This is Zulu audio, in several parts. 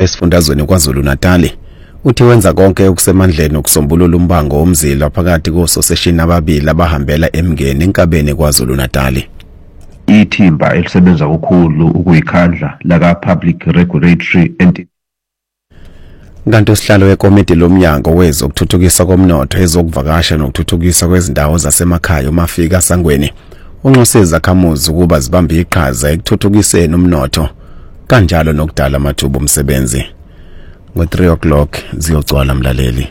esifundazweni kwaZulu Natal uthi wenza konke okusemandleni ukusombulula umbango womzila phakathi kososeshini ababili abahambela emngeni enkabeni kwaZulu Natal. Ithimba elisebenza ukukhulu ukuyikhandla laka Public Regulatory Entity kanti usihlalo wekomiti lomnyango wezokuthuthukisa komnotho ezokuvakasha nokuthuthukisa kwezindawo zasemakhaya uMafika Sangweni unxuseza Khamuzi ukuba zibambe iqhaza ekuthuthukiseni umnotho kanjalo nokudala amathuba omsebenzi. Ngo-3 o'clock ziyogcwala mlaleli.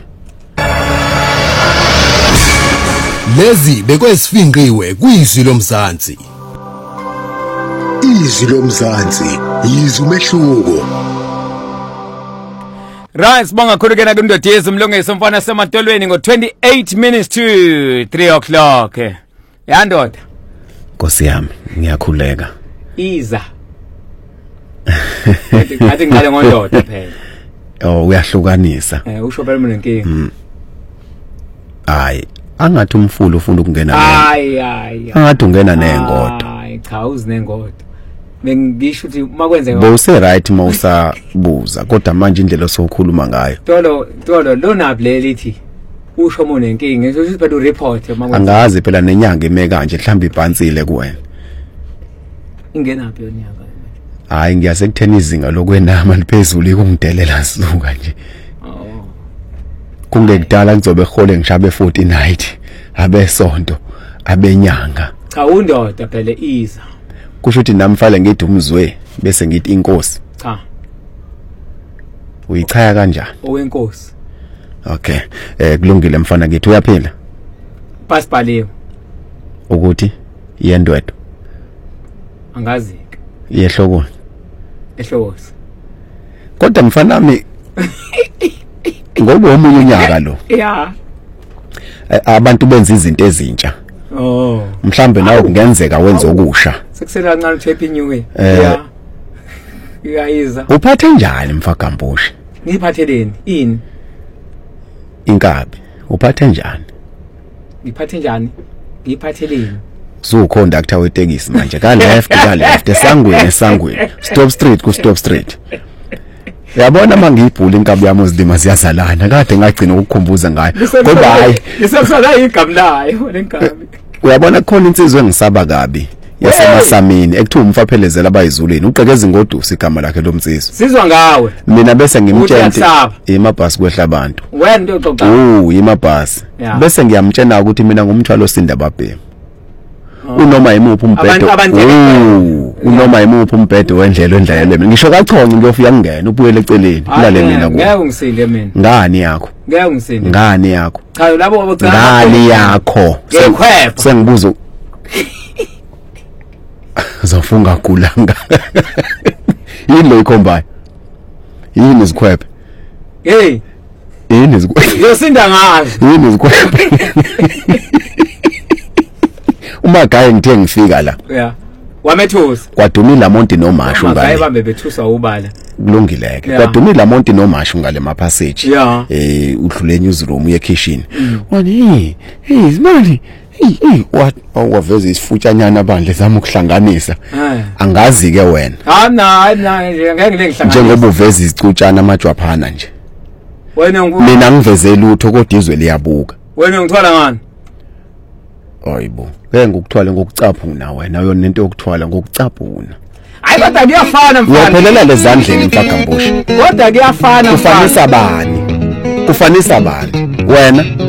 Lezi bekwesifinqiwe kuyizwi lomzansi. Izwi lomzansi yizwi umehluko. Right, sibonga khulu kena kundoda yezimlungisi mfana sematolweni ngo-28 minutes to 3 o'clock. Yandoda. Nkosi yami, ngiyakhuleka. Iza. Athi ngale ngondoda phela. Oh, uyahlukanisa. Usho phela mina inkinga. Hayi, angathi umfulu ufuna ukungena nene. Hayi. Angathi ungena nengodo. Hayi, cha uzinengodo. Bengisho ukuthi makwenzeka bose right mawusabuza kodwa manje indlela osokhuluma ngayo. Tolo lonabi lelithi usho mona inkinga ngisho ukuthi phela ureport makwenzeka. Angazi phela nenyanga ime kanje mhlamba ibhansile kuwena. Ingenaphi yonyaka? Hayi ngiyasekuthena izinga lokwenama liphezulu ikungidelela sizuka nje. Kungekudala ngizobe ehole ngishabe 40 night abesonto abenyanga. Cha undoda phela iza. Kusho ukuthi namfale ngithi umzwe bese ngithi inkosi. Cha. Uyichaya kanjani? Owenkosi. Okay. Kulungile mfana ngithi uyaphila? Pasibhaliwe. Ukuthi yendwedo. Angazi. Yehloko. Ehlokosi. Kodwa mfana nami ngoba omunye unyaka lo. Yeah. Abantu benza izinto ezintsha. Oh. Mhlambe nawe kungenzeka wenza okusha. Sekusela kancane uThappy New Year. Yeah. Iyayiza. Uphathe njani mfakambushi? Ngiphatheleni ini? Inkabi. Uphathe njani? Ngiphathe njani? Ngiphatheleni. Conductor wetekisi manje ka left esangweni stop street ku stop street. Yabona mangiyibhula inkabi yami uzidima ziyazalana kade ngagcina ukukhumbuza ngayo kodwa hayi ngisasala igama layo lenkabi. Uyabona khona insizwe engisaba kabi yasemasamini ekuthiwa umfaphelezela abayizulweni uqhekeza ingodusi igama lakhe lomtsizwa. Sizwa ngawe. Mina bese ngimtshela imabhasi kwehla abantu. Wena into oxoxa. Imabhasi. Bese ngiyamtshela ukuthi mina ngumthwalo osinda ababhemu. Unoma yimuphi umbhedo unoma yimuphi umbhedo wendlela endlalelwe mina ngisho kachonge ngiyofika ngene ubuyele eceleni kulale mina ngeke ungisinde mina ngani yakho ngeke ungisinde ngani yakho cha labo abocela ngani yakho sengibuzo zofunga kulanga yini lo ikhombayo yini izikhwephe yini izikhwephe yosinda ngazi yini izikhwephe uma gaye ngithe ngifika la wamethusa kwadumila Monti noMashu ngale ngayibambe bethusa ubala kulungileke kwadumila Monti noMashu ngale mapassage udlule newsroom uye kitchen wani izimali what waveza isifutshanyana bandle zama ukuhlanganisa angazi ke wena ngeke ngihlanganise njengoba uveza izicutshana amajwaphana nje wena mina ngiveze lutho kodwa izwe liyabuka wena ngithwala ngani hayibo ngeke ngikuthwale ngokucaphuna wena yona into yokuthwala ngokucaphuna hayi kodwa kuyafana mfana uyaphelela lezandleni mfakambushi kodwa kuyafana kufanisa bani wena